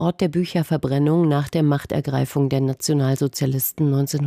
Ort der Bücherverbrennung nach der Machtergreifung der Nationalsozialisten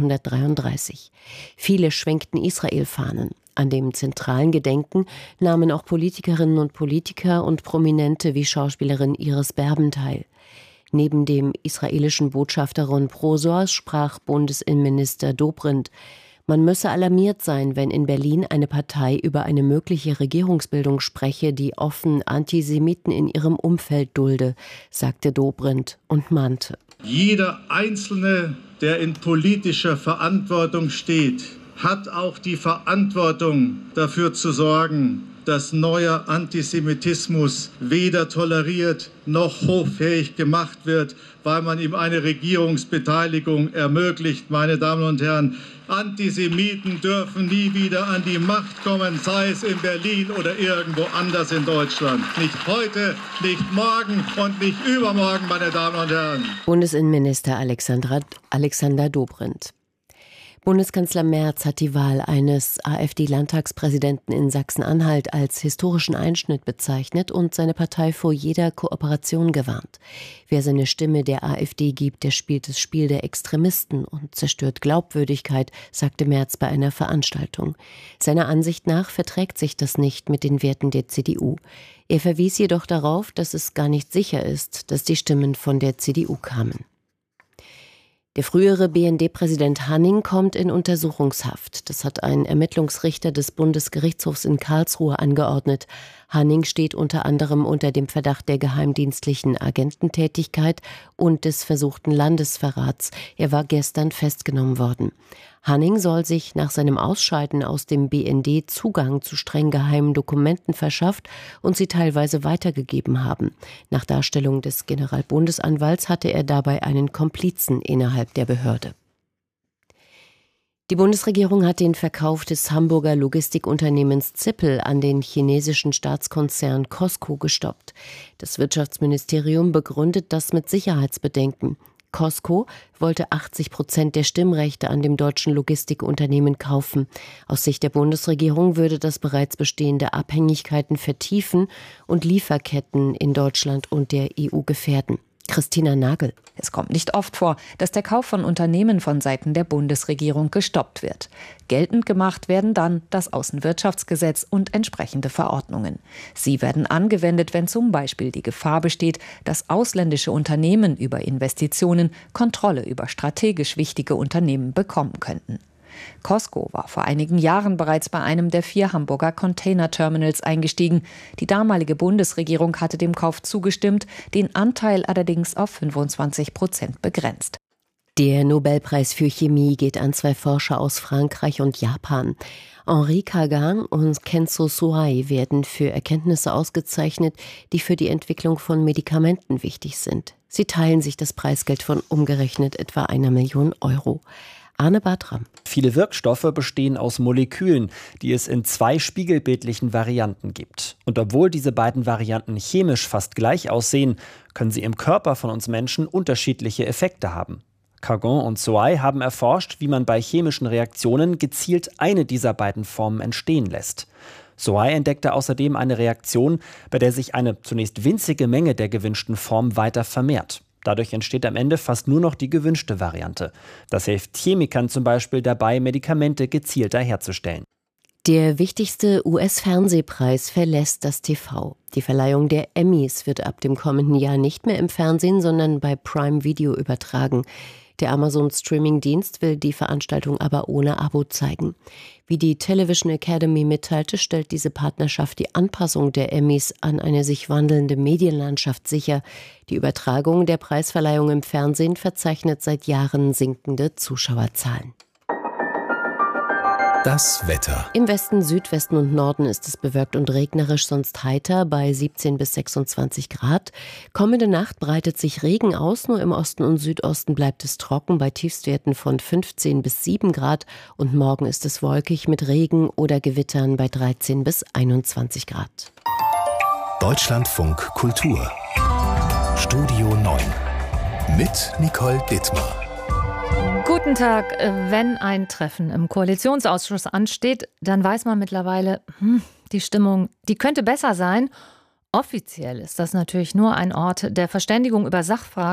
1933. Viele schwenkten Israel-Fahnen. An dem zentralen Gedenken nahmen auch Politikerinnen und Politiker und Prominente wie Schauspielerin Iris Berben teil. Neben dem israelischen Botschafter Ron Prosor sprach Bundesinnenminister Dobrindt. Man müsse alarmiert sein, wenn in Berlin eine Partei über eine mögliche Regierungsbildung spreche, die offen Antisemiten in ihrem Umfeld dulde, sagte Dobrindt und mahnte. Jeder Einzelne, der in politischer Verantwortung steht, hat auch die Verantwortung, dafür zu sorgen, dass neuer Antisemitismus weder toleriert noch hoffähig gemacht wird, weil man ihm eine Regierungsbeteiligung ermöglicht. Meine Damen und Herren, Antisemiten dürfen nie wieder an die Macht kommen, sei es in Berlin oder irgendwo anders in Deutschland. Nicht heute, nicht morgen und nicht übermorgen, meine Damen und Herren. Bundesinnenminister Alexander Dobrindt. Bundeskanzler Merz hat die Wahl eines AfD-Landtagspräsidenten in Sachsen-Anhalt als historischen Einschnitt bezeichnet und seine Partei vor jeder Kooperation gewarnt. Wer seine Stimme der AfD gibt, der spielt das Spiel der Extremisten und zerstört Glaubwürdigkeit, sagte Merz bei einer Veranstaltung. Seiner Ansicht nach verträgt sich das nicht mit den Werten der CDU. Er verwies jedoch darauf, dass es gar nicht sicher ist, dass die Stimmen von der CDU kamen. Der frühere BND-Präsident Hanning kommt in Untersuchungshaft. Das hat ein Ermittlungsrichter des Bundesgerichtshofs in Karlsruhe angeordnet. Hanning steht unter anderem unter dem Verdacht der geheimdienstlichen Agententätigkeit und des versuchten Landesverrats. Er war gestern festgenommen worden. Hanning soll sich nach seinem Ausscheiden aus dem BND Zugang zu streng geheimen Dokumenten verschafft und sie teilweise weitergegeben haben. Nach Darstellung des Generalbundesanwalts hatte er dabei einen Komplizen innerhalb der Behörde. Die Bundesregierung hat den Verkauf des Hamburger Logistikunternehmens Zippel an den chinesischen Staatskonzern COSCO gestoppt. Das Wirtschaftsministerium begründet das mit Sicherheitsbedenken. COSCO wollte 80% der Stimmrechte an dem deutschen Logistikunternehmen kaufen. Aus Sicht der Bundesregierung würde das bereits bestehende Abhängigkeiten vertiefen und Lieferketten in Deutschland und der EU gefährden. Christina Nagel. Es kommt nicht oft vor, dass der Kauf von Unternehmen von Seiten der Bundesregierung gestoppt wird. Geltend gemacht werden dann das Außenwirtschaftsgesetz und entsprechende Verordnungen. Sie werden angewendet, wenn zum Beispiel die Gefahr besteht, dass ausländische Unternehmen über Investitionen Kontrolle über strategisch wichtige Unternehmen bekommen könnten. COSCO war vor einigen Jahren bereits bei einem der 4 Hamburger Containerterminals eingestiegen. Die damalige Bundesregierung hatte dem Kauf zugestimmt, den Anteil allerdings auf 25% begrenzt. Der Nobelpreis für Chemie geht an 2 Forscher aus Frankreich und Japan. Henri Kagan und Kenzo Suai werden für Erkenntnisse ausgezeichnet, die für die Entwicklung von Medikamenten wichtig sind. Sie teilen sich das Preisgeld von umgerechnet etwa 1 Million Euro. Arne Bartram. Viele Wirkstoffe bestehen aus Molekülen, die es in 2 spiegelbildlichen Varianten gibt. Und obwohl diese beiden Varianten chemisch fast gleich aussehen, können sie im Körper von uns Menschen unterschiedliche Effekte haben. Kagan und Suai haben erforscht, wie man bei chemischen Reaktionen gezielt eine dieser beiden Formen entstehen lässt. Suai entdeckte außerdem eine Reaktion, bei der sich eine zunächst winzige Menge der gewünschten Form weiter vermehrt. Dadurch entsteht am Ende fast nur noch die gewünschte Variante. Das hilft Chemikern zum Beispiel dabei, Medikamente gezielter herzustellen. Der wichtigste US-Fernsehpreis verlässt das TV. Die Verleihung der Emmys wird ab dem kommenden Jahr nicht mehr im Fernsehen, sondern bei Prime Video übertragen. Der Amazon-Streaming-Dienst will die Veranstaltung aber ohne Abo zeigen. Wie die Television Academy mitteilte, stellt diese Partnerschaft die Anpassung der Emmys an eine sich wandelnde Medienlandschaft sicher. Die Übertragung der Preisverleihung im Fernsehen verzeichnet seit Jahren sinkende Zuschauerzahlen. Das Wetter. Im Westen, Südwesten und Norden ist es bewölkt und regnerisch, sonst heiter bei 17 bis 26 Grad. Kommende Nacht breitet sich Regen aus, nur im Osten und Südosten bleibt es trocken bei Tiefstwerten von 15 bis 7 Grad. Und morgen ist es wolkig mit Regen oder Gewittern bei 13 bis 21 Grad. Deutschlandfunk Kultur. Studio 9 mit Nicole Dittmar. Guten Tag. Wenn ein Treffen im Koalitionsausschuss ansteht, dann weiß man mittlerweile, die Stimmung, die könnte besser sein. Offiziell ist das natürlich nur ein Ort der Verständigung über Sachfragen